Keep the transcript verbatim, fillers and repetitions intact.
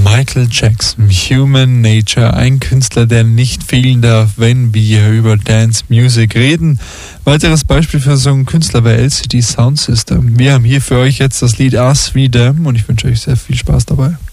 Michael Jackson, Human Nature, ein Künstler, der nicht fehlen darf, wenn wir über Dance Music reden. Weiteres Beispiel für so einen Künstler war L C D Sound System. Wir haben hier für euch jetzt das Lied Us We Them und ich wünsche euch sehr viel Spaß dabei.